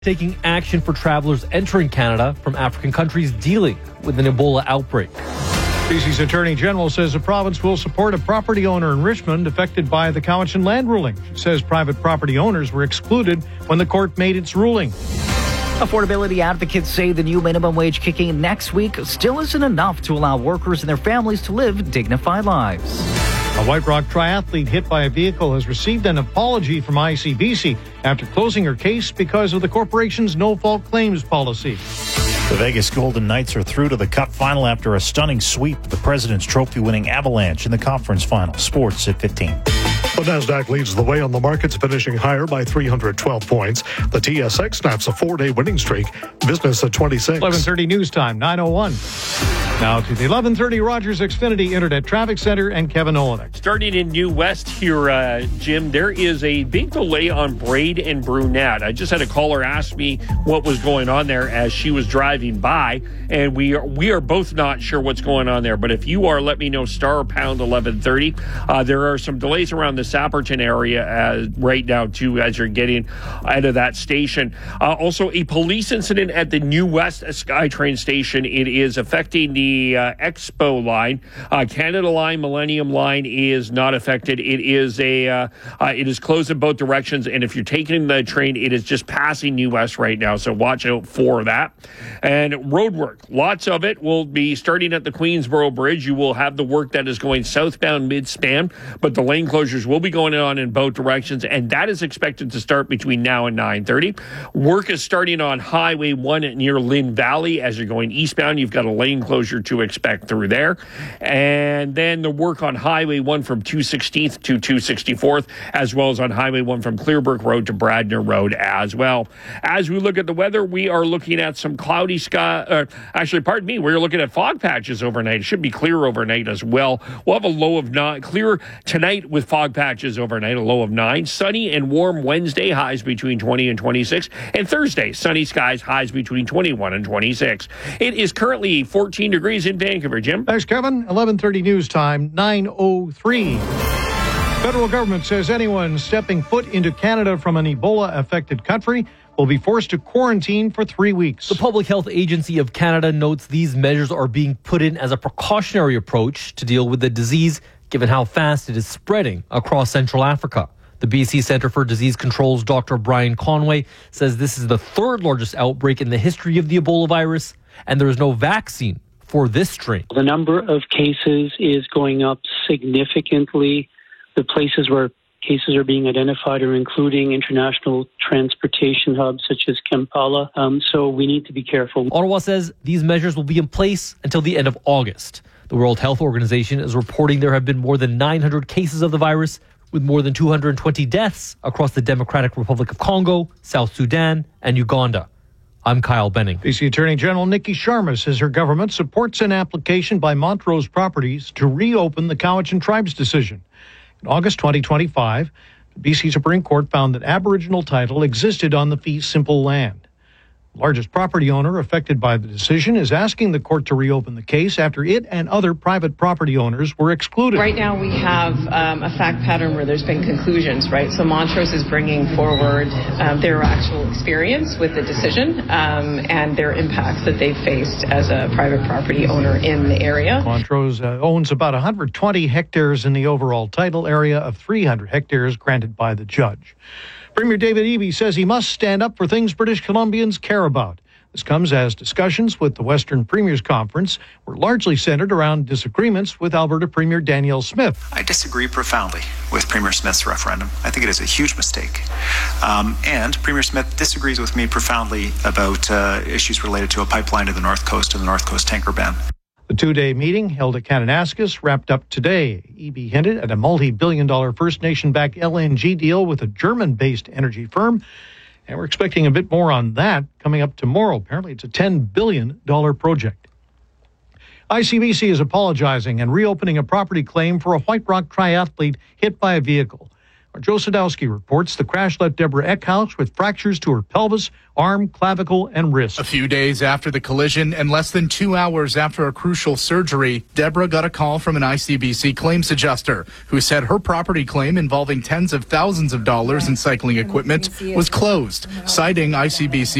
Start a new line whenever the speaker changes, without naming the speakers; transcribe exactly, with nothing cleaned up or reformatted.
taking action for travelers entering Canada from African countries dealing with an Ebola outbreak.
B C's Attorney General says the province will support a property owner in Richmond affected by the Cowichan land ruling. She says private property owners were excluded when the court made its ruling.
Affordability advocates say the new minimum wage kicking in next week still isn't enough to allow workers and their families to live dignified lives.
A White Rock triathlete hit by a vehicle has received an apology from I C B C after closing her case because of the corporation's no-fault claims policy.
The Vegas Golden Knights are through to the Cup final after a stunning sweep of the President's Trophy-winning Avalanche in the conference final. Sports at fifteen.
The Nasdaq leads the way on the markets, finishing higher by three hundred twelve points. The T S X snaps a four-day winning streak. Business at twenty-six.
eleven thirty news time, nine oh one. Now to the eleven thirty Rogers Xfinity Internet Traffic Center and Kevin Olenek.
Starting in New West here, uh, Jim, there is a big delay on Braid and Brunette. I just had a caller ask me what was going on there as she was driving by, and we are, we are both not sure what's going on there. But if you are, let me know, star pound eleven thirty. Uh, there are some delays around the Sapperton area uh, right now, too, as you're getting out of that station. Uh, also, a police incident at the New West SkyTrain station. It is affecting the uh, Expo line. Uh, Canada Line, Millennium Line is not affected. It is a uh, uh, it is closed in both directions, and if you're taking the train, it is just passing New West right now, so watch out for that. And road work, lots of it will be starting at the Queensboro Bridge. You will have the work that is going southbound mid-span, but the lane closures will be going on in both directions, and that is expected to start between now and nine thirty. Work is starting on Highway one near Lynn Valley. As you're going eastbound, you've got a lane closure to expect through there. And then the work on Highway one from two sixteenth to two sixty-fourth, as well as on Highway one from Clearbrook Road to Bradner Road as well. As we look at the weather, we are looking at some cloudy sky. Uh, actually, pardon me, we're looking at fog patches overnight. It should be clear overnight as well. We'll have a low of nine. Clear tonight with fog patches overnight, a low of nine. Sunny and warm Wednesday, highs between twenty and twenty-six. And Thursday, sunny skies, highs between twenty-one and twenty-six. It is currently fourteen degrees in Vancouver. Jim?
Thanks, Kevin. eleven thirty news time, nine oh three. Federal government says anyone stepping foot into Canada from an Ebola-affected country will be forced to quarantine for three weeks.
The Public Health Agency of Canada notes these measures are being put in as a precautionary approach to deal with the disease, given how fast it is spreading across Central Africa. The B C Centre for Disease Control's Doctor Brian Conway says this is the third largest outbreak in the history of the Ebola virus, and there is no vaccine for this strain.
The number of cases is going up significantly. The places where cases are being identified are including international transportation hubs such as Kampala. Um, so we need to be careful.
Ottawa says these measures will be in place until the end of August. The World Health Organization is reporting there have been more than nine hundred cases of the virus, with more than two hundred twenty deaths across the Democratic Republic of Congo, South Sudan, and Uganda. I'm Kyle Benning.
B C Attorney General Nikki Sharma says her government supports an application by Montrose Properties to reopen the Cowichan Tribe's decision. In August twenty twenty-five, the B C Supreme Court found that Aboriginal title existed on the fee simple land. The largest property owner affected by the decision is asking the court to reopen the case after it and other private property owners were excluded.
Right now we have um, a fact pattern where there's been conclusions, right? So Montrose is bringing forward um, their actual experience with the decision um, and their impacts that they've faced as a private property owner in the area.
Montrose uh, owns about one hundred twenty hectares in the overall title area of three hundred hectares granted by the judge. Premier David Eby says he must stand up for things British Columbians care about. This comes as discussions with the Western Premiers Conference were largely centered around disagreements with Alberta Premier Danielle Smith.
I disagree profoundly with Premier Smith's referendum. I think it is a huge mistake. Um, and Premier Smith disagrees with me profoundly about uh, issues related to a pipeline to the North Coast and the North Coast tanker ban.
The two-day meeting held at Kananaskis wrapped up today. Eby hinted at a multi-billion dollar First Nation-backed L N G deal with a German-based energy firm. And we're expecting a bit more on that coming up tomorrow. Apparently, it's a ten billion dollars project. I C B C is apologizing and reopening a property claim for a White Rock triathlete hit by a vehicle. Joe Sadowski reports the crash left Deborah Eckhouse with fractures to her pelvis, arm, clavicle, and wrist.
A few days after the collision and less than two hours after a crucial surgery, Deborah got a call from an I C B C claims adjuster who said her property claim involving tens of thousands of dollars in cycling equipment was closed, citing I C B C